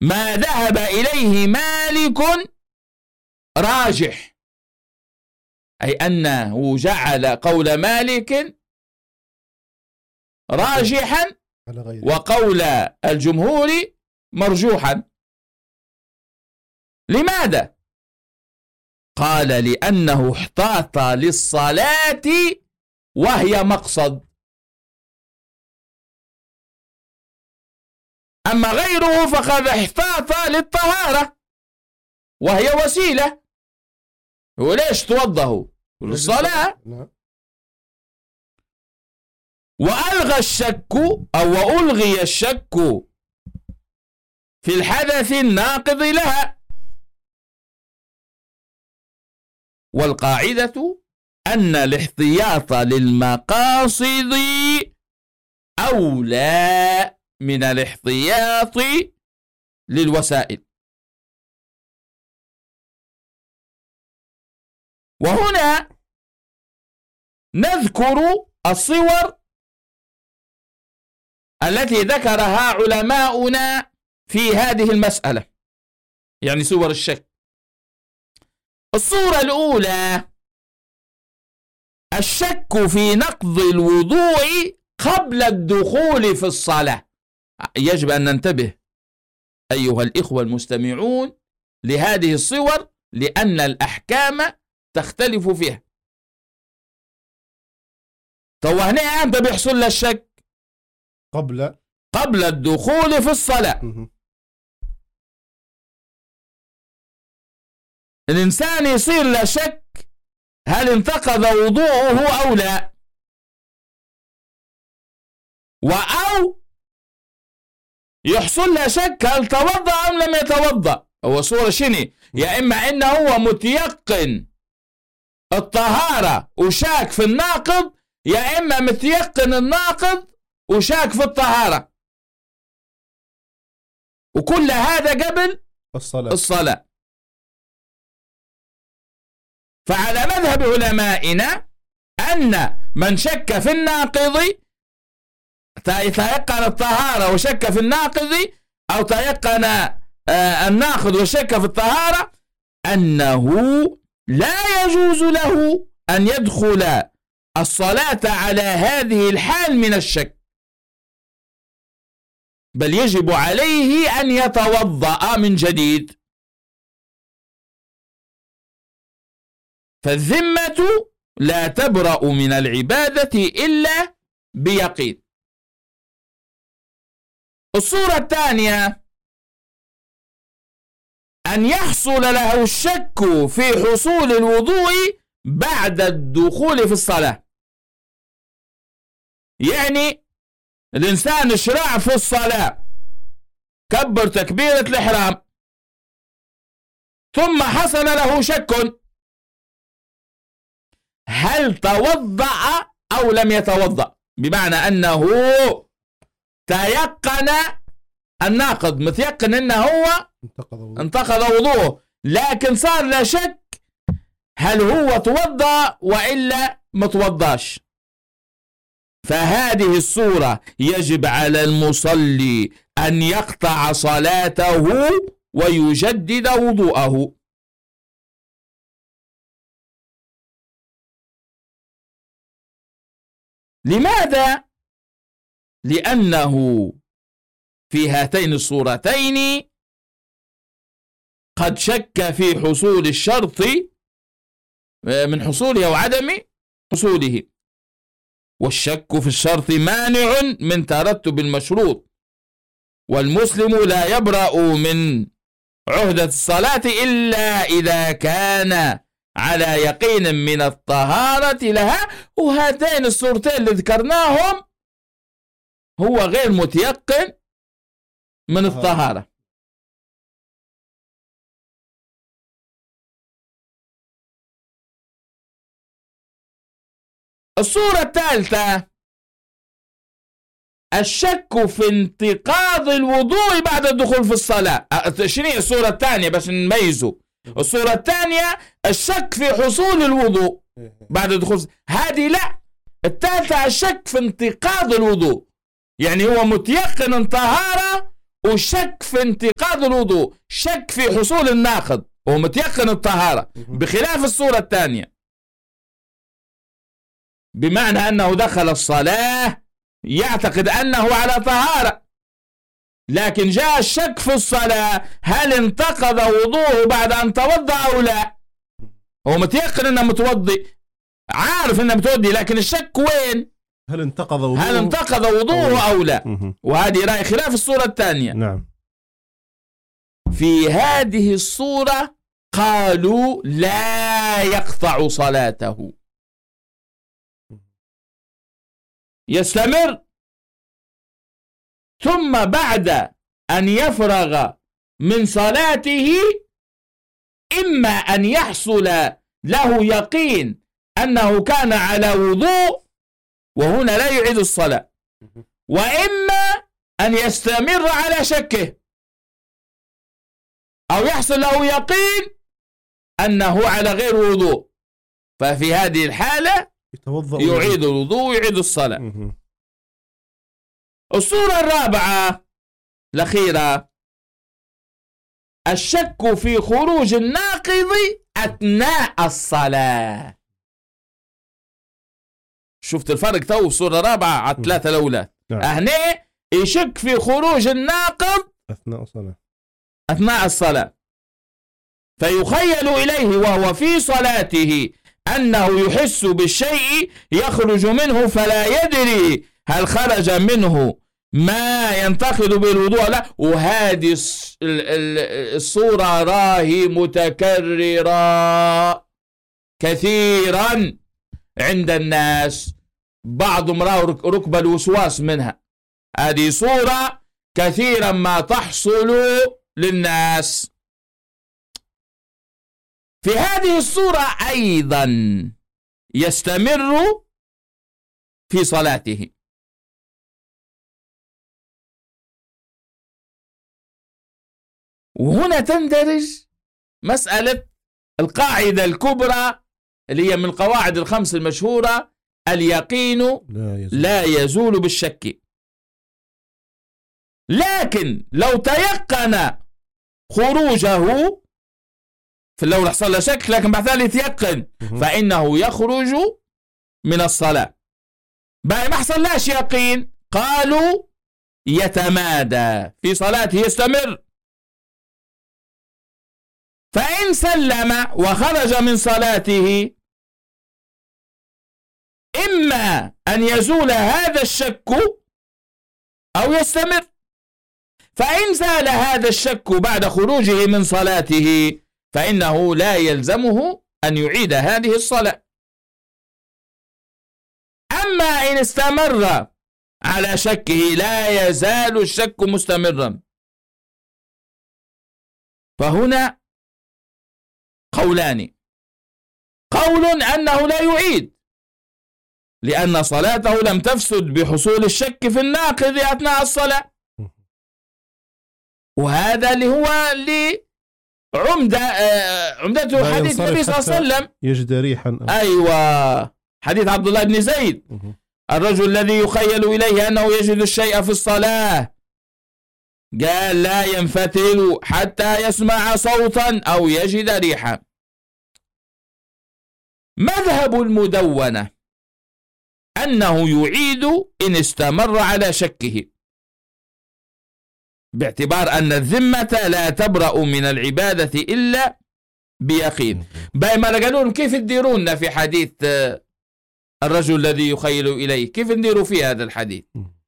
ما ذهب إليه مالك راجح، أي أنه جعل قول مالك راجحا وقول الجمهور مرجوحا. لماذا؟ قال لأنه احتاط للصلاة وهي مقصد، أما غيره فقد احتاط للطهارة وهي وسيلة. وليش توضه؟ للصلاة. وألغى الشك أو ألغي الشك في الحدث الناقض لها. والقاعدة أن الاحتياط للمقاصد أولى من الاحتياط للوسائل. وهنا نذكر الصور التي ذكرها علماؤنا في هذه المسألة، يعني صور الشك. الصورة الأولى الشك في نقض الوضوء قبل الدخول في الصلاة. يجب أن ننتبه أيها الإخوة المستمعون لهذه الصور، لأن الأحكام تختلف فيها. طب هنا أنت بيحصل لك الشك قبل الدخول في الصلاة. الإنسان يصير له شك هل انتقض وضوءه أو لا، أو يحصل له شك هل توضأ أم لم يتوضأ. هو صورة شنو؟ يا إما إنه هو متيقن الطهارة وشاك في الناقض، يا إما متيقن الناقض وشاك في الطهارة، وكل هذا قبل الصلاة. فعلى مذهب علمائنا أن من شك في الناقض تيقن الطهارة وشك في الناقض، أو تيقن الناقض وشك في الطهارة، أنه لا يجوز له أن يدخل الصلاة على هذه الحال من الشك، بل يجب عليه أن يتوضأ من جديد. فالذمة لا تبرأ من العبادة إلا بيقين. الصورة الثانية أن يحصل له الشك في حصول الوضوء بعد الدخول في الصلاة. يعني الإنسان شرع في الصلاة، كبر تكبيرة الإحرام، ثم حصل له شك هل توضأ أو لم يتوضأ، بمعنى أنه تيقن الناقض، متيقن أنه هو انتقض وضوءه، لكن صار له شك هل هو توضأ وإلا متوضاش. فهذه الصورة يجب على المصلي أن يقطع صلاته ويجدد وضوءه. لماذا؟ لأنه في هاتين الصورتين قد شك في حصول الشرط من حصوله أو عدم حصوله، والشك في الشرط مانع من ترتب المشروط، والمسلم لا يبرأ من عهدة الصلاة إلا إذا كان على يقين من الطهارة لها. وهاتين الصورتين اللي ذكرناهم هو غير متيقن من الطهارة. الصورة الثالثة الشك في انتقاض الوضوء بعد الدخول في الصلاة. شنو الصورة الثانية بس نميزه؟ الصورة الثانية الشك في حصول الوضوء بعد الدخول، هذه لا. الثالثة الشك في انتقاض الوضوء، يعني هو متيقن طهارة وشك في انتقاض انتقاض الوضوء شك في حصول الناقض وهو متيقن الطهارة، بخلاف الصورة الثانية، بمعنى أنه دخل الصلاة يعتقد أنه على طهارة، لكن جاء الشك في الصلاة هل انتقض وضوءه بعد أن توضأ أو لا. هو متيقن أنه متوضي، عارف أنه متوضي، لكن الشك وين؟ هل انتقض وضوءه أو لا. وهذه رأي خلاف الصورة الثانية. نعم. في هذه الصورة قالوا لا يقطع صلاته، يستمر، ثم بعد أن يفرغ من صلاته إما أن يحصل له يقين أنه كان على وضوء وهنا لا يعيد الصلاة، وإما أن يستمر على شكه أو يحصل له يقين أنه على غير وضوء، ففي هذه الحالة يعيد الوضوء ويعيد الصلاة. الصورة الرابعة الأخيرة الشك في خروج الناقض أثناء الصلاة. شفت الفرق تو؟ الصورة الرابعة على الثلاثة الأولى. هنا يشك في خروج الناقض أثناء الصلاة، فيخيل إليه وهو في صلاته أنه يحس بالشيء يخرج منه فلا يدري هل خرج منه ما ينتقد بالوضوء لا. وهذه الصورة راهي متكررة كثيرا عند الناس، بعضهم راه ركب الوسواس منها. هذه صورة كثيرا ما تحصل للناس. في هذه الصورة أيضا يستمر في صلاته، وهنا تندرج مسألة القاعدة الكبرى اللي هي من القواعد الخمس المشهورة: اليقين لا يزول بالشك. لكن لو تيقن خروجه، في الأول حصل له شك لكن بعد ذلك يتيقن، فإنه يخرج من الصلاة. بعد ما حصل لاش يقين قالوا يتمادى في صلاته، يستمر. فإن سلم وخرج من صلاته إما أن يزول هذا الشك أو يستمر. فإن زال هذا الشك بعد خروجه من صلاته فإنه لا يلزمه أن يعيد هذه الصلاة. أما إن استمر على شكه لا يزال الشك مستمرا، فهنا قولان: قول أنه لا يعيد لأن صلاته لم تفسد بحصول الشك في الناقض أثناء الصلاة، وهذا اللي هو عمدته حديث النبي صلى الله عليه وسلم يجد ريحا. أيوة، حديث عبد الله بن زيد: الرجل الذي يخيل إليه أنه يجد الشيء في الصلاة قال لا ينفتل حتى يسمع صوتا أو يجد ريحا. مذهب المدونة أنه يعيد إن استمر على شكه، باعتبار أن الذمة لا تبرأ من العبادة إلا بيقين. بينما قالوا كيف تديرون في حديث الرجل الذي يخيل إليه، كيف نديروا في هذا الحديث؟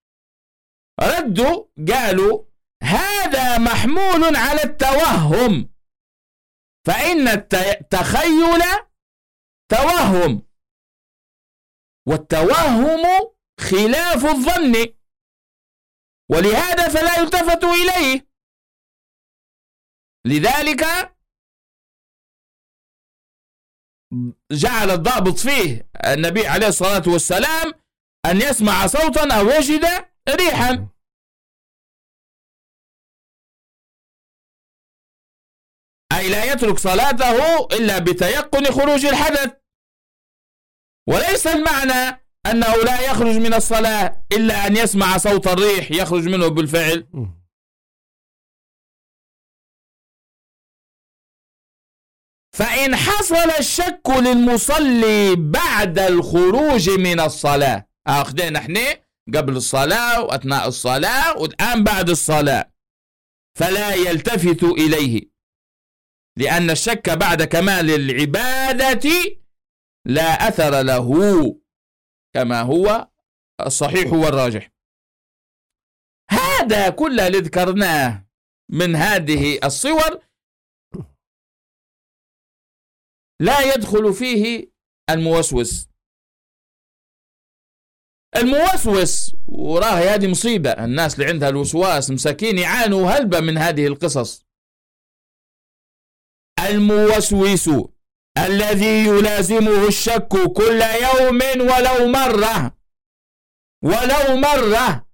ردوا قالوا هذا محمول على التوهم، فإن التخيل توهم، والتوهم خلاف الظن، ولهذا فلا يلتفت إليه. لذلك جعل الضابط فيه النبي عليه الصلاة والسلام أن يسمع صوتا أو يجد ريحا. أي لا يترك صلاته إلا بتيقن خروج الحدث، وليس المعنى أنه لا يخرج من الصلاة إلا أن يسمع صوت الريح يخرج منه بالفعل. فإن حصل الشك للمصلي بعد الخروج من الصلاة، أخذنا احنا قبل الصلاة وأثناء الصلاة والآن بعد الصلاة، فلا يلتفت إليه، لأن الشك بعد كمال العبادة لا أثر له كما هو الصحيح والراجح. هذا كل اللي ذكرناه من هذه الصور لا يدخل فيه الموسوس. الموسوس وراه هذه مصيبة، الناس اللي عندها الوسواس مساكين يعانوا هلبة من هذه القصص. الموسوس الذي يلازمه الشك كل يوم ولو مرة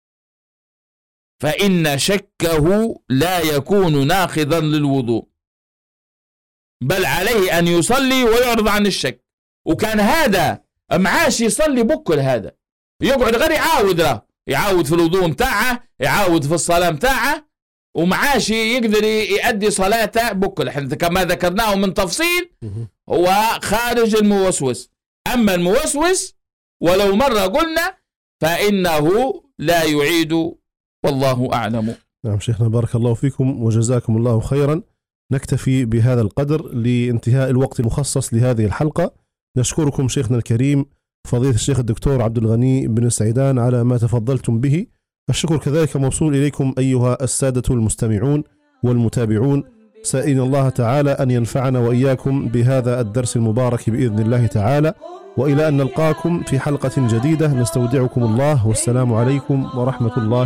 فإن شكه لا يكون ناقضا للوضوء، بل عليه أن يصلي ويعرض عن الشك. وكان هذا معاش يصلي بكل هذا يقعد غير يعاود في الوضوء متاعه، يعاود في الصلاة متاعه، ومعاش يقدر يؤدي صلاته بكل. احنا كما ذكرناه من تفصيل هو خارج الموسوس. أما الموسوس ولو مرة قلنا فإنه لا يعيد، والله أعلم. نعم شيخنا، بارك الله فيكم وجزاكم الله خيرا. نكتفي بهذا القدر لانتهاء الوقت المخصص لهذه الحلقة. نشكركم شيخنا الكريم فضيلة الشيخ الدكتور عبد الغني بن السعيدان على ما تفضلتم به. الشكر كذلك موصول إليكم أيها السادة المستمعون والمتابعون، سائلين الله تعالى أن ينفعنا وإياكم بهذا الدرس المبارك بإذن الله تعالى. وإلى أن نلقاكم في حلقة جديدة نستودعكم الله، والسلام عليكم ورحمة الله